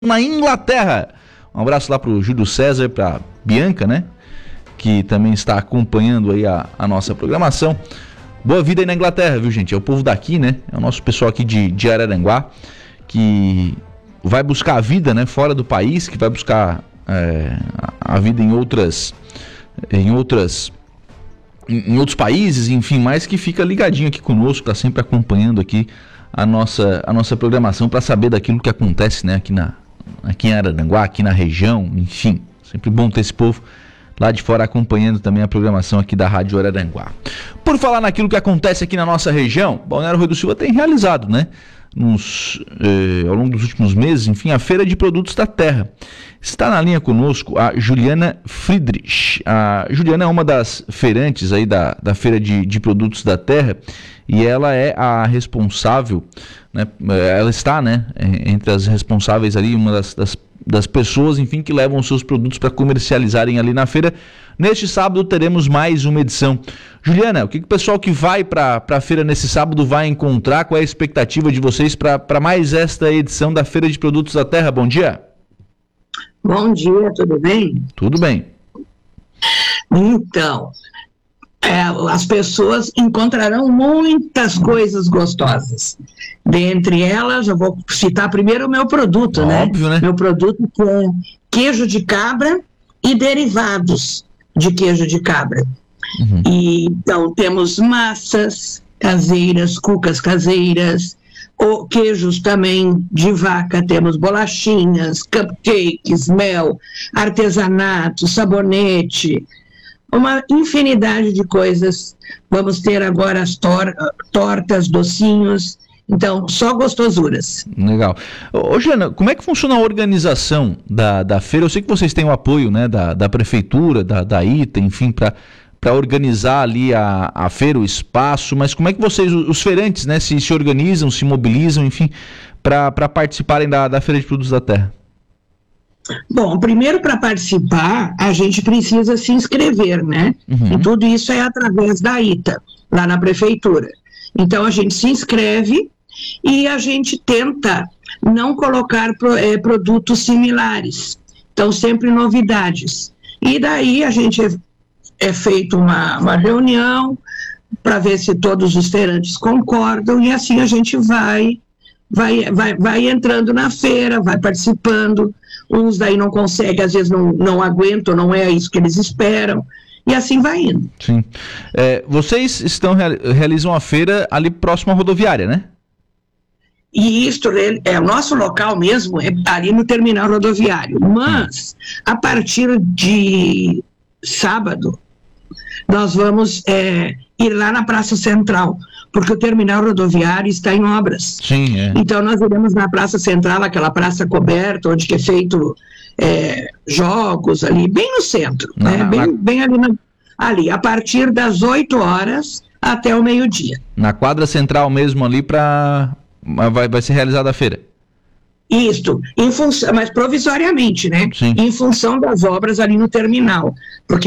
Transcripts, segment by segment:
na Inglaterra. Um abraço lá pro Júlio César, pra Bianca, né? Que também está acompanhando aí a nossa programação. Boa vida aí na Inglaterra, viu, gente? É o povo daqui, né? É o nosso pessoal aqui de Araranguá, que vai buscar a vida, né? Fora do país, que vai buscar a vida em outros países, enfim, mas que fica ligadinho aqui conosco, tá sempre acompanhando aqui a nossa programação para saber daquilo que acontece, né? Aqui em Araranguá, aqui na região, enfim, sempre bom ter esse povo lá de fora acompanhando também a programação aqui da Rádio Araranguá. Por falar naquilo que acontece aqui na nossa região, Balneário Rui do Silva tem realizado, né? Ao longo dos últimos meses, enfim, a Feira de Produtos da Terra. Está na linha conosco a Juliana Friedrich. A Juliana é uma das feirantes aí da Feira de Produtos da Terra e ela é a responsável, né? Ela está, né, entre as responsáveis ali, uma das pessoas, enfim, que levam os seus produtos para comercializarem ali na feira. Neste sábado teremos mais uma edição. Juliana, o que o pessoal que vai para a feira nesse sábado vai encontrar? Qual é a expectativa de vocês para mais esta edição da Feira de Produtos da Terra? Bom dia. Bom dia, tudo bem? Tudo bem. Então, as pessoas encontrarão muitas coisas gostosas. Dentre elas, eu vou citar primeiro o meu produto, Óbvio, né? Meu produto com queijo de cabra e derivados de queijo de cabra. Uhum. E, então, temos massas caseiras, cucas caseiras, queijos também de vaca, temos bolachinhas, cupcakes, mel, artesanato, sabonete, uma infinidade de coisas. Vamos ter agora as tortas, docinhos, então só gostosuras. Legal. Ô Juliana, como é que funciona a organização da feira? Eu sei que vocês têm o apoio, né, da prefeitura, da ITA, enfim, para organizar ali a feira, o espaço, mas como é que vocês, os feirantes, né, se organizam, se mobilizam, enfim, para participarem da Feira de Produtos da Terra? Bom, primeiro, para participar, a gente precisa se inscrever, né? Uhum. E tudo isso é através da ITA, lá na prefeitura. Então, a gente se inscreve e a gente tenta não colocar produtos similares. Então, sempre novidades. E daí a gente é feito uma reunião para ver se todos os feirantes concordam e assim a gente vai entrando na feira, vai participando. Uns daí não conseguem, às vezes não aguentam, não é isso que eles esperam, e assim vai indo. Sim. Vocês realizam a feira ali próximo à rodoviária, né? E isto o nosso local mesmo, é ali no terminal rodoviário, mas a partir de sábado nós vamos ir lá na Praça Central, porque o terminal rodoviário está em obras. Sim, é. Então nós iremos na Praça Central, aquela praça coberta, onde que é feito jogos ali, bem no centro, bem ali, a partir das 8 horas até o meio-dia. Na quadra central mesmo ali vai ser realizada a feira? Isto, mas provisoriamente, né? Sim. Em função das obras ali no terminal, porque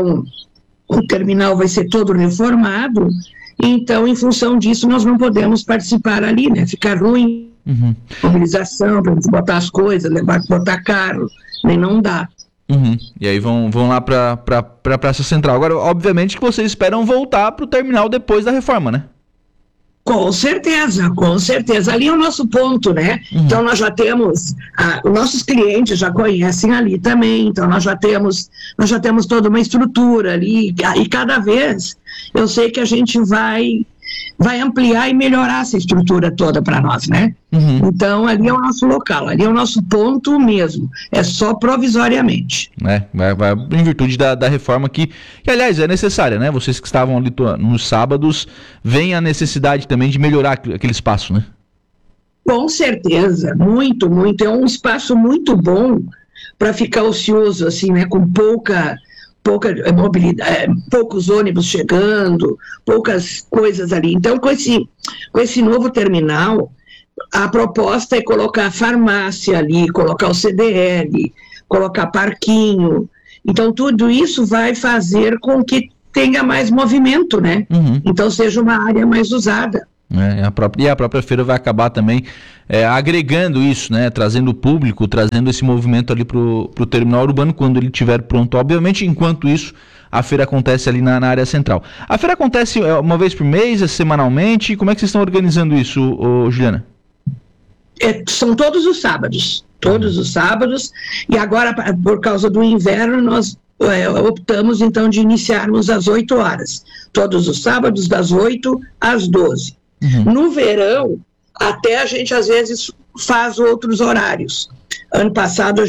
o terminal vai ser todo reformado, então, em função disso, nós não podemos participar ali, né? Fica ruim, mobilização, para botar as coisas, botar carro, nem não dá. Uhum. E aí vão lá para a Praça Central. Agora, obviamente que vocês esperam voltar para o terminal depois da reforma, né? Com certeza, com certeza. Ali é o nosso ponto, né? Uhum. Então, nós já temos, nossos clientes já conhecem ali também, então nós já temos toda uma estrutura ali, e cada vez eu sei que a gente vai ampliar e melhorar essa estrutura toda para nós, né? Uhum. Então, ali é o nosso local, ali é o nosso ponto mesmo, é só provisoriamente. Vai em virtude da reforma que, aliás, é necessária, né? Vocês que estavam ali nos sábados, veem a necessidade também de melhorar aquele espaço, né? Com certeza, muito, muito. É um espaço muito bom para ficar ocioso, assim, né? Com pouca mobilidade, poucos ônibus chegando, poucas coisas ali. Então, com esse novo terminal, a proposta é colocar farmácia ali, colocar o CDL, colocar parquinho. Então, tudo isso vai fazer com que tenha mais movimento, né? Uhum. Então, seja uma área mais usada. E a própria feira vai acabar também agregando isso, né? Trazendo o público, trazendo esse movimento ali pro terminal urbano quando ele estiver pronto, obviamente. Enquanto isso, a feira acontece ali na área central. A feira acontece uma vez por mês, semanalmente? Como é que vocês estão organizando isso, Juliana? São todos os sábados. Todos os sábados. E agora, por causa do inverno, nós optamos então de iniciarmos às 8 horas. Todos os sábados, das 8 às 12. No verão, até a gente às vezes faz outros horários. Ano passado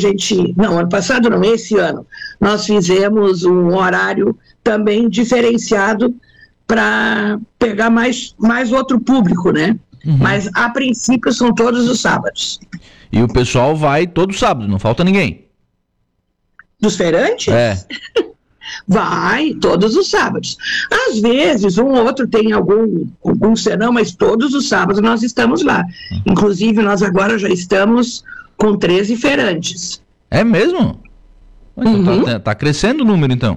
esse ano, nós fizemos um horário também diferenciado para pegar mais outro público, né? Mas a princípio são todos os sábados. E o pessoal vai todo sábado, não falta ninguém? Dos feirantes? Vai todos os sábados. Às vezes, um ou outro tem algum senão, mas todos os sábados nós estamos lá. Inclusive, nós agora já estamos com 13 feirantes. É mesmo? Tá crescendo o número, então?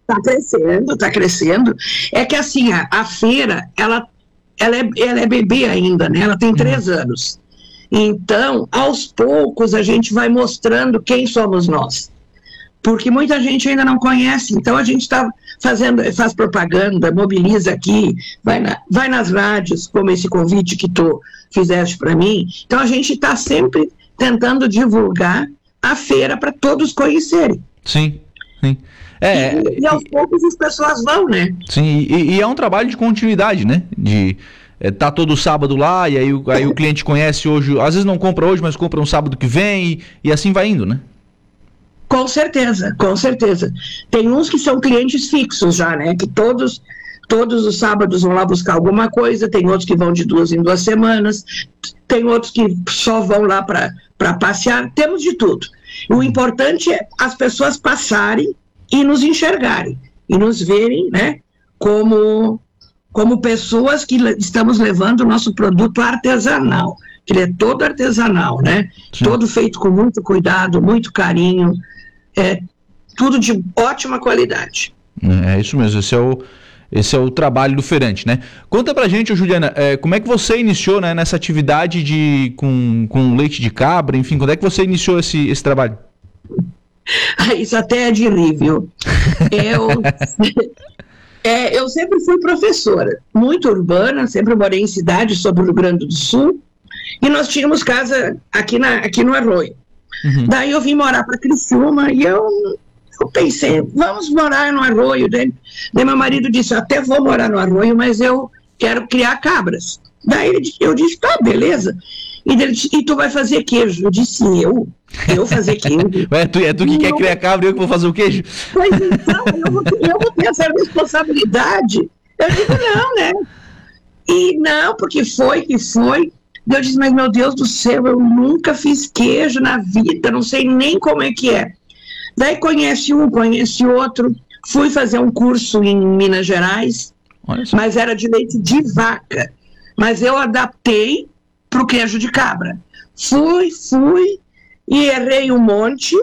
Tá crescendo. É que assim, a feira, ela é bebê ainda, né? Ela tem 3 anos. Então, aos poucos, a gente vai mostrando quem somos nós. Porque muita gente ainda não conhece, então a gente faz propaganda, mobiliza aqui, vai nas rádios, como esse convite que tu fizeste para mim. Então a gente está sempre tentando divulgar a feira para todos conhecerem. Sim. E aos poucos as pessoas vão, né? Sim, e é um trabalho de continuidade, né? Tá todo sábado lá, e aí o cliente conhece hoje, às vezes não compra hoje, mas compra um sábado que vem, e assim vai indo, né? Com certeza. Tem uns que são clientes fixos já, né? Que todos os sábados vão lá buscar alguma coisa, tem outros que vão de 2 em 2 semanas, tem outros que só vão lá para passear, temos de tudo. O importante é as pessoas passarem e nos enxergarem, e nos verem, né? Como pessoas que estamos levando o nosso produto artesanal, que ele é todo artesanal, né? Sim. Todo feito com muito cuidado, muito carinho, tudo de ótima qualidade. É isso mesmo, esse é o trabalho do feirante, né? Conta pra gente, Juliana, como é que você iniciou, né, nessa atividade com leite de cabra, enfim, quando é que você iniciou esse trabalho? Isso até é de rir, viu? Eu sempre fui professora, muito urbana, sempre morei em cidade sobre o Rio Grande do Sul, e nós tínhamos casa aqui no Arroio. Daí eu vim morar para Criciúma e eu pensei, vamos morar no Arroio. Daí meu marido disse, até vou morar no Arroio, mas eu quero criar cabras. Daí eu disse, tá, beleza. E ele disse, e tu vai fazer queijo? Eu disse, eu fazer queijo? É tu que quer criar cabra e eu que vou fazer o queijo? Pois então, eu vou ter essa responsabilidade. Eu digo, não, né? E não, porque foi que foi. Eu disse, mas meu Deus do céu, eu nunca fiz queijo na vida, não sei nem como é que é. Daí conhece um, conhece outro, fui fazer um curso em Minas Gerais, mas era de leite de vaca, mas eu adaptei para o queijo de cabra. Fui e errei um monte,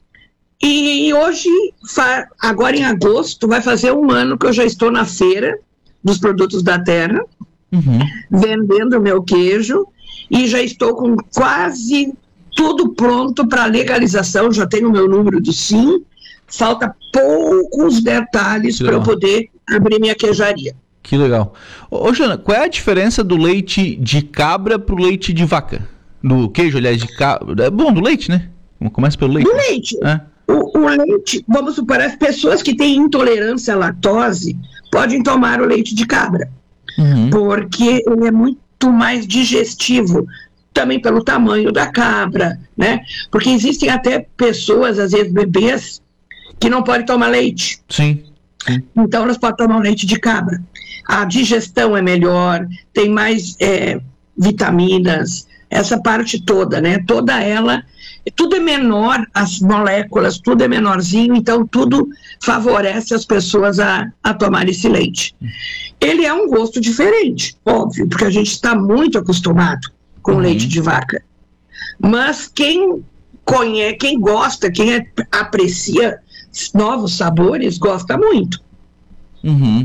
e hoje, agora em agosto, vai fazer 1 ano que eu já estou na feira dos produtos da terra, vendendo o meu queijo, e já estou com quase tudo pronto para legalização, já tenho o meu número do SIM, falta poucos detalhes para eu poder abrir minha queijaria. Que legal. Ô, Jana, qual é a diferença do leite de cabra pro leite de vaca? Do queijo, aliás, de cabra. Bom, do leite, né? Começa pelo leite. Do leite. O leite, vamos supor, as pessoas que têm intolerância à lactose podem tomar o leite de cabra. Porque ele é muito mais digestivo, também pelo tamanho da cabra, né? Porque existem até pessoas, às vezes bebês, que não podem tomar leite. Sim. Então elas podem tomar o leite de cabra. A digestão é melhor, tem mais vitaminas, essa parte toda, né? Toda ela, tudo é menor, as moléculas, tudo é menorzinho, então tudo favorece as pessoas a tomar esse leite. Ele é um gosto diferente, óbvio, porque a gente está muito acostumado com leite de vaca. Mas quem conhece, quem gosta, quem aprecia novos sabores, gosta muito.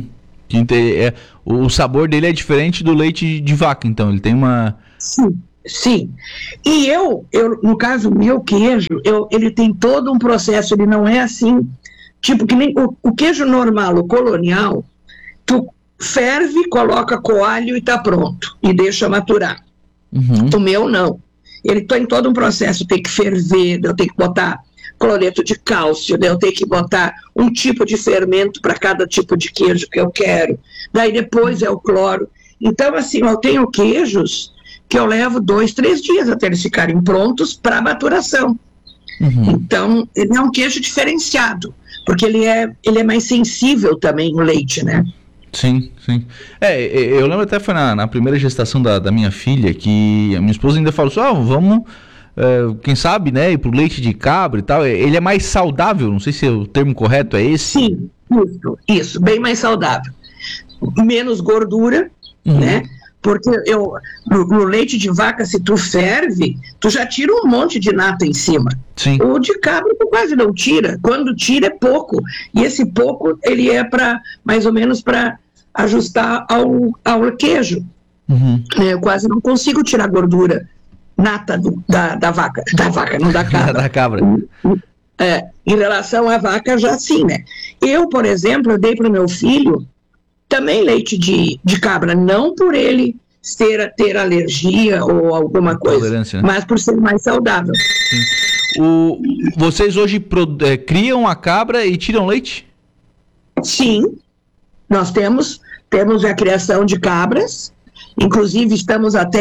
O sabor dele é diferente do leite de vaca, então ele tem uma... Sim, sim. E no caso, o meu queijo, ele tem todo um processo, ele não é assim, tipo que nem o queijo normal, o colonial, tu ferve, coloca coalho e tá pronto, e deixa maturar. Uhum. O meu não. Ele tem todo um processo, tem que ferver, eu tenho que botar cloreto de cálcio, eu tenho que botar um tipo de fermento para cada tipo de queijo que eu quero. Daí depois é o cloro. Então, assim, eu tenho queijos que eu levo 2, 3 dias até eles ficarem prontos para maturação. Uhum. Então, ele é um queijo diferenciado, porque ele é mais sensível também, o leite, né? Sim, sim. Eu lembro até foi na primeira gestação da minha filha que a minha esposa ainda falou assim, vamos, quem sabe, né, ir pro leite de cabra e tal. Ele é mais saudável, não sei se o termo correto é esse. Sim, isso, bem mais saudável. Menos gordura, né? Porque no leite de vaca, se tu ferve, tu já tira um monte de nata em cima. Sim. O de cabra tu quase não tira. Quando tira é pouco. E esse pouco, ele é para mais ou menos para ajustar ao queijo. Uhum. Eu quase não consigo tirar gordura nata da vaca. Da vaca, não da cabra. Da cabra. Em relação à vaca, já sim, né? Eu, por exemplo, eu dei para o meu filho também leite de cabra, não por ele ter alergia ou alguma coisa, né? Mas por ser mais saudável. Sim. Vocês hoje criam a cabra e tiram leite? Sim, nós temos a criação de cabras, inclusive estamos até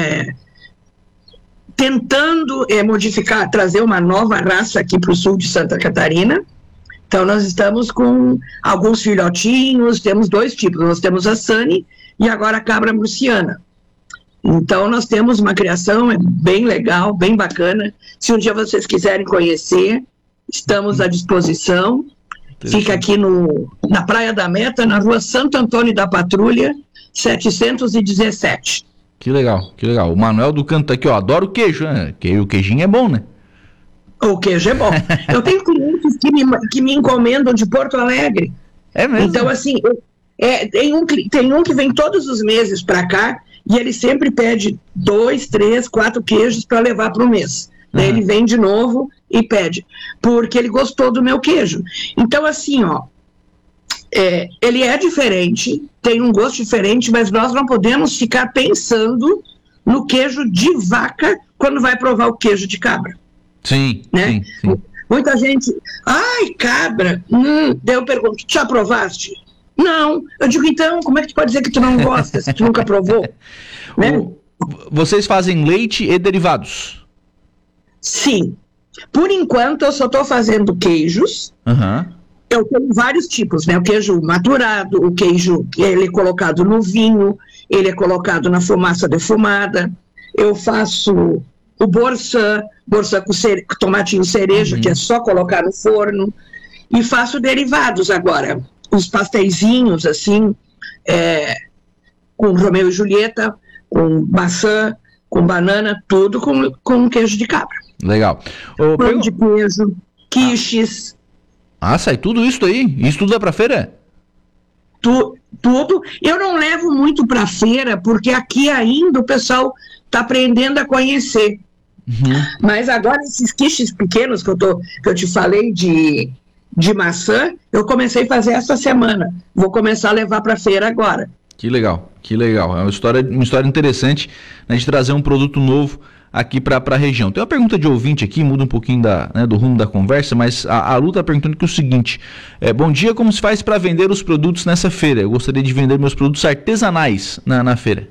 tentando modificar, trazer uma nova raça aqui para o sul de Santa Catarina. Então, nós estamos com alguns filhotinhos, temos 2 tipos, nós temos a Sani e agora a cabra murciana. Então, nós temos uma criação bem legal, bem bacana. Se um dia vocês quiserem conhecer, estamos à disposição. Fica aqui na Praia da Meta, na rua Santo Antônio da Patrulha, 717. Que legal, que legal. O Manuel do Canto tá aqui, adoro o queijo, né? O queijinho é bom, né? O queijo é bom. Eu tenho clientes que me encomendam de Porto Alegre. É mesmo? Então, assim, tem um que vem todos os meses para cá e ele sempre pede 2, 3, 4 queijos para levar para o mês. Uhum. Ele vem de novo e pede, porque ele gostou do meu queijo. Então, assim, ele é diferente, tem um gosto diferente, mas nós não podemos ficar pensando no queijo de vaca quando vai provar o queijo de cabra. Sim, né? sim. Muita gente, cabra, daí eu pergunto, já provaste? Não. Eu digo, então, como é que tu pode dizer que tu não gosta, se tu nunca provou? Né? Vocês fazem leite e derivados? Sim. Por enquanto, eu só estou fazendo queijos. Uhum. Eu tenho vários tipos, né? O queijo maturado, o queijo, ele é colocado no vinho, ele é colocado na fumaça defumada. Eu faço o borçã com tomatinho cereja, que é só colocar no forno, e faço derivados agora, os pasteizinhos, assim, com Romeu e Julieta, com maçã, com banana, tudo com queijo de cabra. Legal. Pão de queijo, quiches. Sai tudo isso aí? Isso tudo é pra feira? Tudo. Eu não levo muito pra feira, porque aqui ainda o pessoal está aprendendo a conhecer. Uhum. Mas agora esses quiches pequenos que eu te falei de maçã, eu comecei a fazer essa semana. Vou começar a levar para feira agora. Que legal, que legal. É uma história interessante, né, de trazer um produto novo aqui para a região. Tem uma pergunta de ouvinte aqui, muda um pouquinho do rumo da conversa, mas a Lu está perguntando que o seguinte: bom dia, como se faz para vender os produtos nessa feira? Eu gostaria de vender meus produtos artesanais na feira.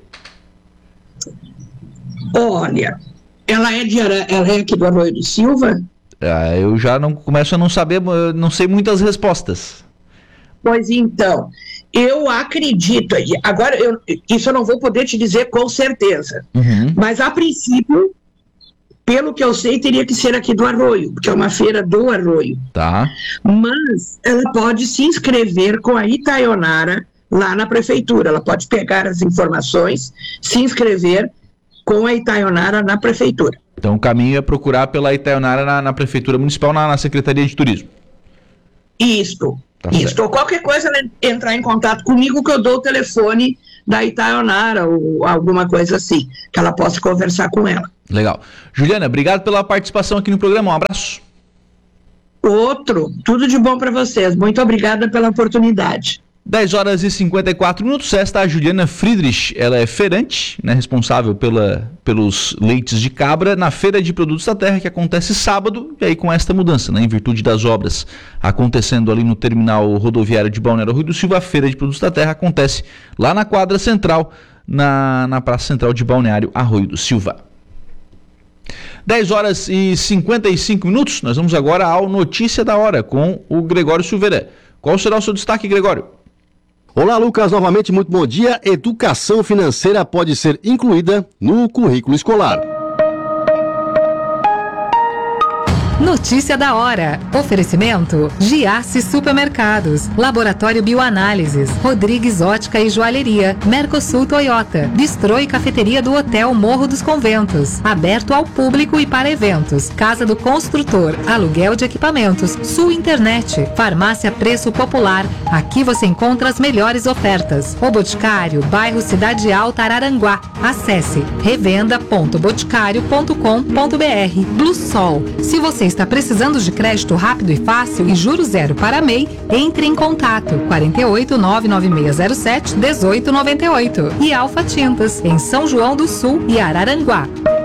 Olha, ela é aqui do Arroio do Silva? Eu já começo a não saber, não sei muitas respostas. Pois então, eu acredito, agora isso eu não vou poder te dizer com certeza, mas a princípio, pelo que eu sei, teria que ser aqui do Arroio, porque é uma feira do Arroio. Tá. Mas ela pode se inscrever com a Itaionara lá na prefeitura, ela pode pegar as informações, se inscrever com a Itaionara na prefeitura. Então o caminho é procurar pela Itaionara na prefeitura municipal, na Secretaria de Turismo. Isso. Tá isso. Certo. Ou qualquer coisa, entrar em contato comigo, que eu dou o telefone da Itaionara ou alguma coisa assim, que ela possa conversar com ela. Legal. Juliana, obrigado pela participação aqui no programa. Um abraço. Tudo de bom para vocês. Muito obrigada pela oportunidade. 10h54. Esta é a Juliana Friedrich, ela é feirante, né, responsável pelos leites de cabra na Feira de Produtos da Terra, que acontece sábado, e aí com esta mudança, né, em virtude das obras acontecendo ali no terminal rodoviário de Balneário Rui do Silva, a Feira de Produtos da Terra acontece lá na quadra central, na Praça Central de Balneário Arroio do Silva. 10h55, nós vamos agora ao Notícia da Hora com o Gregório Silveira. Qual será o seu destaque, Gregório? Olá, Lucas, novamente muito bom dia. Educação financeira pode ser incluída no currículo escolar. Notícia da hora. Oferecimento: Giasse Supermercados, Laboratório Bioanálises, Rodrigues Ótica e Joalheria, Mercosul Toyota, Bistrô e Cafeteria do Hotel Morro dos Conventos, aberto ao público e para eventos, Casa do Construtor, aluguel de equipamentos, Sul Internet, Farmácia Preço Popular, aqui você encontra as melhores ofertas. O Boticário, bairro Cidade Alta, Araranguá. Acesse revenda.boticário.com.br. Blue Sol, se você está precisando de crédito rápido e fácil e juros zero para MEI, entre em contato 48 99607 1898 e Alfa Tintas, em São João do Sul e Araranguá.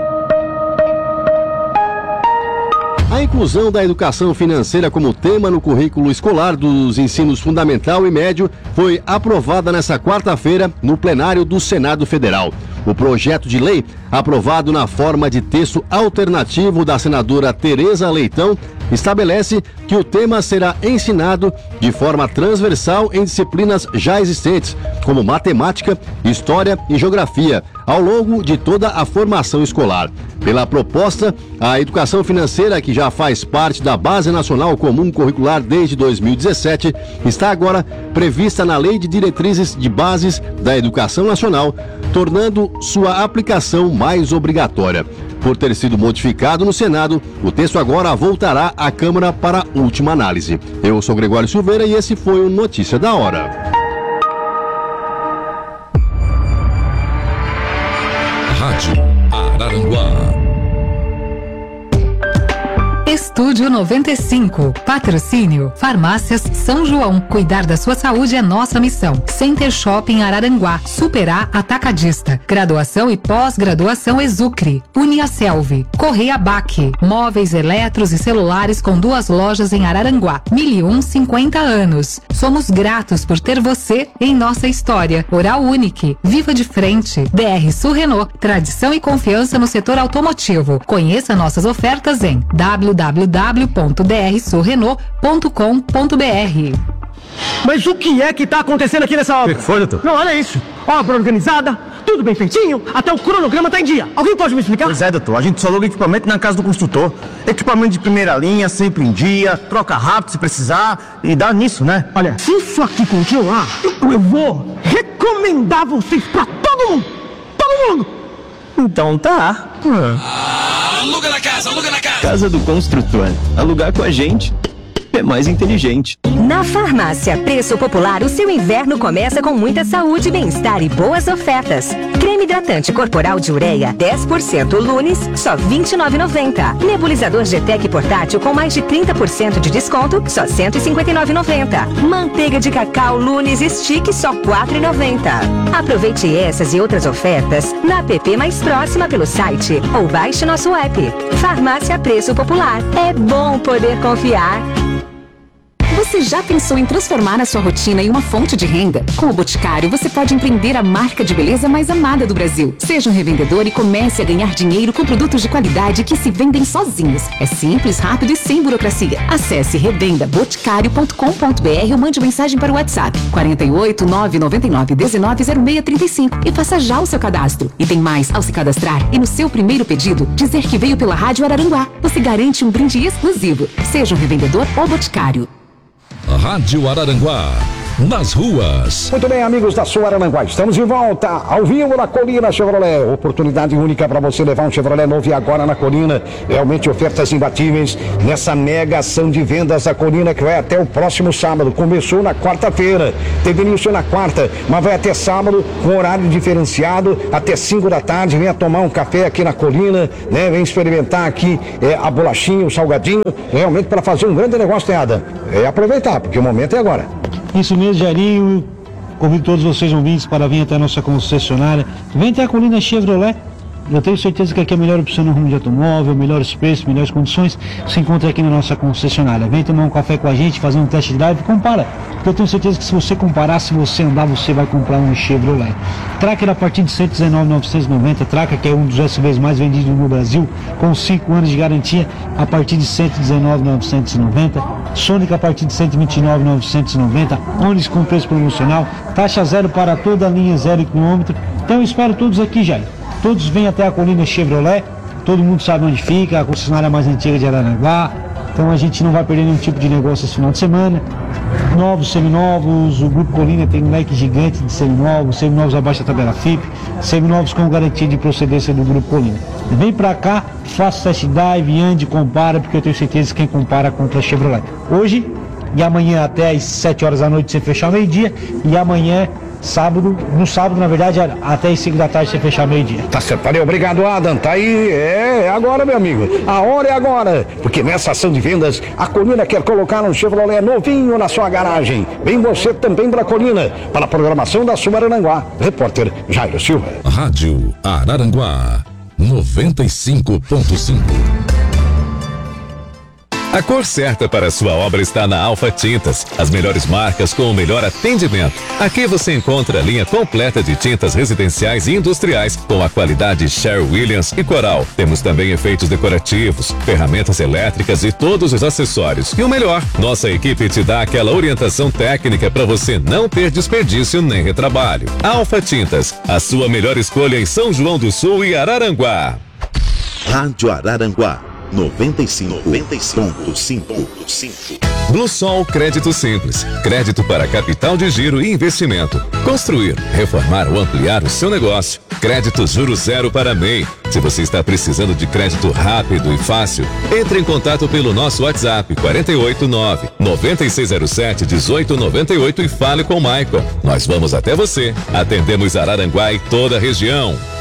A inclusão da educação financeira como tema no currículo escolar dos ensinos fundamental e médio foi aprovada nesta quarta-feira no plenário do Senado Federal. O projeto de lei, aprovado na forma de texto alternativo da senadora Tereza Leitão, estabelece que o tema será ensinado de forma transversal em disciplinas já existentes, como matemática, história e geografia, ao longo de toda a formação escolar. Pela proposta, a educação financeira, que já faz parte da Base Nacional Comum Curricular desde 2017, está agora prevista na Lei de Diretrizes de Bases da Educação Nacional, tornando sua aplicação mais obrigatória. Por ter sido modificado no Senado, o texto agora voltará à Câmara para última análise. Eu sou Gregório Silveira e esse foi o Notícia da Hora. Rádio Araranguá. Estúdio 95. Patrocínio: Farmácias São João. Cuidar da sua saúde é nossa missão. Center Shopping Araranguá. Superar Atacadista. Graduação e pós-graduação Exucre. Uniaselv. Correia Baque. Móveis, eletros e celulares com 2 lojas em Araranguá. 1001 anos. Somos gratos por ter você em nossa história. Oral Unique. Viva de frente. BR Sul Renault. Tradição e confiança no setor automotivo. Conheça nossas ofertas em www.drsulrenault.com.br. Mas o que é que tá acontecendo aqui nessa obra? O que foi, doutor? Não, olha isso. Obra organizada, tudo bem feitinho, até o cronograma tá em dia. Alguém pode me explicar? Pois é, doutor. A gente só aluga equipamento na casa do construtor. Equipamento de primeira linha, sempre em dia, troca rápido se precisar e dá nisso, né? Olha, se isso aqui continuar, eu vou recomendar vocês pra todo mundo. Todo mundo. Então tá. Aluga na casa, aluga na casa. Casa do Construtor. Alugar com a gente é mais inteligente. Na Farmácia Preço Popular, o seu inverno começa com muita saúde, bem-estar e boas ofertas. Creme hidratante corporal de ureia 10% Lunes, só R$ 29,90. Nebulizador Getec portátil com mais de 30% de desconto, só R$ 159,90. Manteiga de cacau Lunes Stick, só R$ 4,90. Aproveite essas e outras ofertas na app mais próxima pelo site ou baixe nosso app. Farmácia Preço Popular. É bom poder confiar. Você já pensou em transformar a sua rotina em uma fonte de renda? Com o Boticário, você pode empreender a marca de beleza mais amada do Brasil. Seja um revendedor e comece a ganhar dinheiro com produtos de qualidade que se vendem sozinhos. É simples, rápido e sem burocracia. Acesse revendaboticário.com.br ou mande mensagem para o WhatsApp 48 999 19 0635 e faça já o seu cadastro. E tem mais, ao se cadastrar e no seu primeiro pedido, dizer que veio pela Rádio Araranguá. Você garante um brinde exclusivo. Seja um revendedor ou Boticário. Rádio Araranguá nas ruas. Muito bem, amigos da sua Arananguá, estamos de volta ao vivo na Colina Chevrolet. Oportunidade única para você levar um Chevrolet novo e agora na Colina. Realmente ofertas imbatíveis nessa mega ação de vendas da Colina que vai até o próximo sábado. Começou na quarta-feira, teve início na quarta, mas vai até sábado com horário diferenciado, até 5 da tarde. Venha tomar um café aqui na Colina, né? Vem experimentar aqui a bolachinha, o salgadinho, realmente para fazer um grande negócio, Teada. Aproveitar, porque o momento é agora. Isso mesmo, Jairinho. Convido todos vocês ouvintes para vir até a nossa concessionária. Vem até a Colina Chevrolet. Eu tenho certeza que aqui é a melhor opção no rumo de automóvel, melhores preços, melhores condições, se encontra aqui na nossa concessionária. Vem tomar um café com a gente, fazer um test drive, compara. Porque eu tenho certeza que se você comparar, se você andar, você vai comprar um Chevrolet. Tracker a partir de R$ 119.990, Tracker que é um dos SUVs mais vendidos no Brasil, com 5 anos de garantia a partir de R$ 119.990. Sonic a partir de R$ 129.990, Onix com preço promocional, taxa zero para toda a linha 0 km. Então eu espero todos aqui, Jair. Todos vêm até a Colina Chevrolet, todo mundo sabe onde fica, a concessionária mais antiga de Araranguá. Então a gente não vai perder nenhum tipo de negócio esse final de semana. Novos, seminovos, o Grupo Colina tem um leque gigante de seminovos abaixo da tabela FIP, seminovos com garantia de procedência do Grupo Colina. Vem pra cá, faça test drive, ande, compara, porque eu tenho certeza que quem compara compra a Chevrolet. Hoje e amanhã até às 7 horas da noite você fechar meio-dia e amanhã no sábado, na verdade, até as 5 da tarde você fechar meio-dia. Tá certo, valeu, obrigado, Adam. Tá aí, é agora, meu amigo. A hora é agora, porque nessa ação de vendas, a Colina quer colocar um Chevrolet novinho na sua garagem. Vem você também pra Colina, para a programação da sua Araranguá. Repórter Jairo Silva. Rádio Araranguá 95.5. A cor certa para a sua obra está na Alfa Tintas, as melhores marcas com o melhor atendimento. Aqui você encontra a linha completa de tintas residenciais e industriais com a qualidade Sherwin-Williams e Coral. Temos também efeitos decorativos, ferramentas elétricas e todos os acessórios. E o melhor, nossa equipe te dá aquela orientação técnica para você não ter desperdício nem retrabalho. Alfa Tintas, a sua melhor escolha em São João do Sul e Araranguá. Rádio Araranguá 95.5. Bluesol Crédito Simples. Crédito para capital de giro e investimento. Construir, reformar ou ampliar o seu negócio. Crédito Juro Zero para MEI. Se você está precisando de crédito rápido e fácil, entre em contato pelo nosso WhatsApp 489-9607-1898 e fale com o Michael. Nós vamos até você. Atendemos Araranguá e toda a região.